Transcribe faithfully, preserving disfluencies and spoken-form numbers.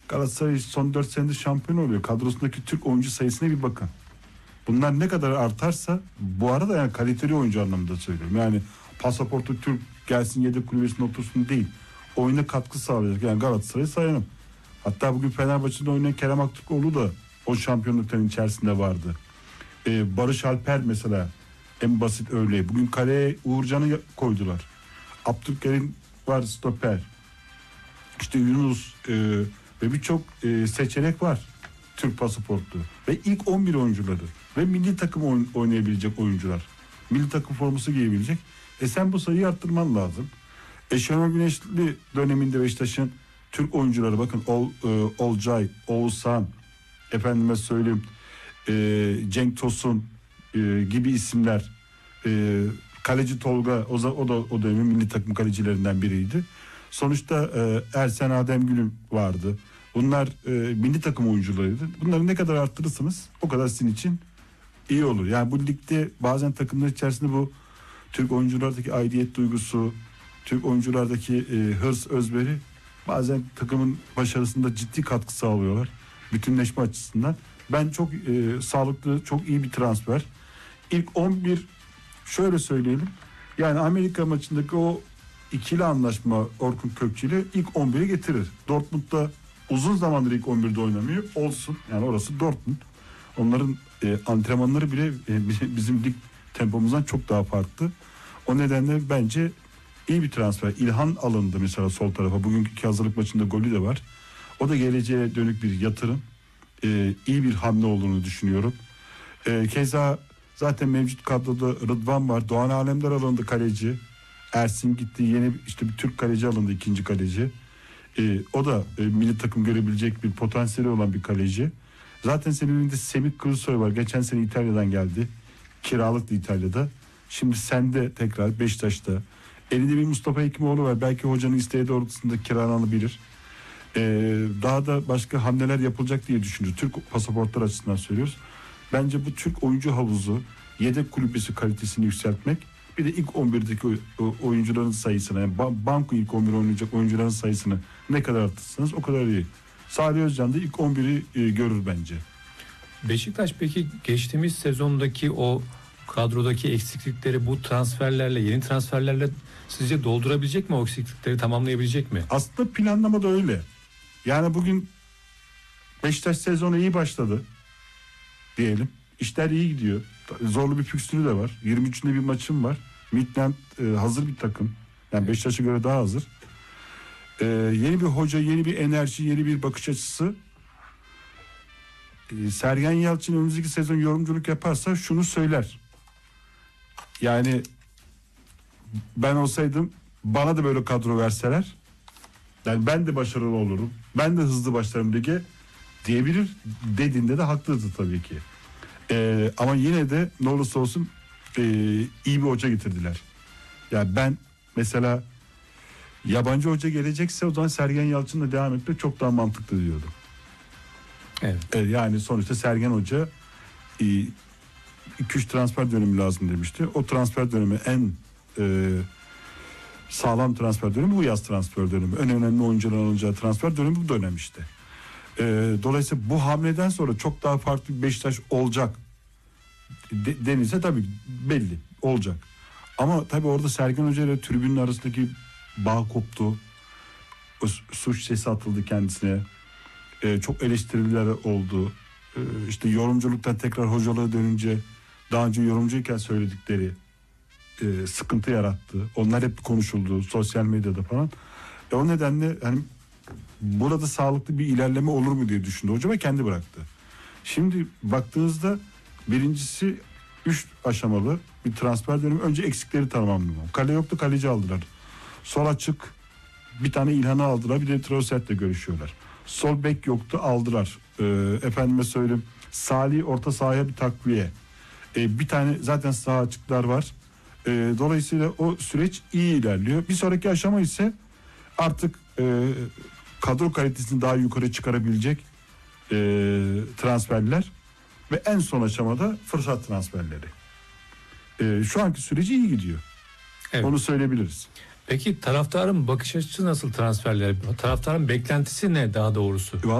Galatasaray son dört senedir şampiyon oluyor. Kadrosundaki Türk oyuncu sayısına bir bakın. Bunlar ne kadar artarsa, bu arada yani kaliteli oyuncu anlamında söylüyorum. Yani pasaportu Türk gelsin yedek kulübesinde otursun değil. Oyuna katkı sağlayacak. Yani Galatasaray'ı sayalım. Hatta bugün Fenerbahçe'de oynayan Kerem Aktürkoğlu da o şampiyonlukların içerisinde vardı. Ee, Barış Alper mesela en basit öyle. Bugün kaleye Uğurcan'ı koydular. Abdülkerim var stoper. İşte Yunus e, ve birçok e, seçenek var. Türk pasaportlu. Ve ilk on bir oyuncuları. Ve milli takım oyn- oynayabilecek oyuncular. Milli takım forması giyebilecek. E sen bu sayıyı arttırman lazım. E Şenol Güneşli döneminde Beşiktaş'ın Türk oyuncuları bakın Ol, e, Olcay, Oğuzhan, efendime söyleyeyim e, Cenk Tosun e, gibi isimler, e, kaleci Tolga o, o da o dönemin milli takım kalecilerinden biriydi. Sonuçta e, Ersen Ademgül'üm vardı. Bunlar e, milli takım oyuncularıydı. Bunları ne kadar arttırırsınız o kadar sizin için iyi olur. Yani bu ligde bazen takımlar içerisinde bu Türk oyunculardaki aidiyet duygusu, Türk oyunculardaki e, hırs, özveri bazen takımın başarısında ciddi katkı sağlıyorlar. Bütünleşme açısından. Ben çok e, sağlıklı, çok iyi bir transfer. İlk on bir şöyle söyleyelim. Yani Amerika maçındaki o ikili anlaşma Orkun Kökçü ile ilk on biri getirir. Dortmund'da uzun zamandır ilk on birde oynamıyor. Olsun. Yani orası Dortmund. Onların e, antrenmanları bile e, bizim lig tempomuzdan çok daha farklı. O nedenle bence iyi bir transfer. İlhan alındı mesela sol tarafa. Bugünkü hazırlık maçında golü de var. O da geleceğe dönük bir yatırım. Ee, iyi bir hamle olduğunu düşünüyorum. Ee, keza zaten mevcut kadroda Rıdvan var. Doğan Alemdar alındı kaleci. Ersin gitti. Yeni işte bir Türk kaleci alındı, ikinci kaleci. Ee, o da e, milli takım görebilecek bir potansiyeli olan bir kaleci. Zaten senin elinde Semih Kılıçsoy var. Geçen sene İtalya'dan geldi. Kiralıktı İtalya'da. Şimdi sende tekrar Beşiktaş'ta. Elinde bir Mustafa Hekimoğlu var. Belki hocanın isteği doğrultusunda kiralanabilir. Ee, daha da başka hamleler yapılacak diye düşünüyoruz. Türk pasaportlar açısından söylüyoruz. Bence bu Türk oyuncu havuzu yedek kulübesi kalitesini yükseltmek, bir de ilk on birdeki oyuncuların sayısını, yani banko ilk on bir oynayacak oyuncuların sayısını ne kadar arttırırsanız o kadar iyi. Salih Özcan da ilk on biri e, görür bence. Beşiktaş peki geçtiğimiz sezondaki o kadrodaki eksiklikleri bu transferlerle, yeni transferlerle sizce doldurabilecek mi, o eksiklikleri tamamlayabilecek mi? Aslında planlama da öyle. Yani bugün Beşiktaş sezonu iyi başladı diyelim. İşler iyi gidiyor. Zorlu bir fikstürü de var. yirmi üçünde bir maçım var. Midland e, hazır bir takım. Yani Beşiktaş'a göre daha hazır. E, yeni bir hoca, yeni bir enerji, yeni bir bakış açısı. E, Sergen Yalçın önümüzdeki sezon yorumculuk yaparsa şunu söyler. Yani ben olsaydım bana da böyle kadro verseler, yani ben de başarılı olurum, ben de hızlı başlarım lige diyebilir. Dediğinde de haklıdır tabii ki. Ee, ama yine de ne olursa olsun e, iyi bir hoca getirdiler. Yani ben mesela yabancı hoca gelecekse o zaman Sergen Yalçın'la devam etmek çok daha mantıklı diyordum. Evet. Ee, yani sonuçta Sergen Hoca iki üç transfer dönemi lazım demişti. O transfer dönemi en e, sağlam transfer dönemi bu yaz transfer dönemi. En önemli oyuncuların alacağı transfer dönemi bu dönem işte. E, dolayısıyla bu hamleden sonra çok daha farklı bir Beşiktaş olacak de, denilse tabii belli olacak. Ama tabii orada Sergen Hoca ile tribünün arasındaki bağ koptu. O suç sesi atıldı kendisine. E, çok eleştiriler oldu. E, işte yorumculuktan tekrar hocalığa dönünce daha önce yorumcuyken söyledikleri e, sıkıntı yarattı. Onlar hep konuşuldu sosyal medyada falan. E, o nedenle hani burada sağlıklı bir ilerleme olur mu diye düşündü hoca ve kendi bıraktı. Şimdi baktığınızda birincisi üç aşamalı bir transfer dönemi. Önce eksikleri tamamlıyor. Kale yoktu, kaleci aldılar. Sol açık bir tane İlhan'ı aldılar, bir de Trossard'le görüşüyorlar. Sol bek yoktu, aldılar. E, efendime söyleyeyim Salih orta sahaya bir takviye. E, bir tane zaten sağ açıklar var. E, dolayısıyla o süreç iyi ilerliyor. Bir sonraki aşama ise artık e, kadro kalitesini daha yukarı çıkarabilecek e, transferler ve en son aşamada fırsat transferleri. E, şu anki süreci iyi gidiyor. Evet. Onu söyleyebiliriz. Peki taraftarın bakış açısı nasıl transferlere? Taraftarın beklentisi ne daha doğrusu?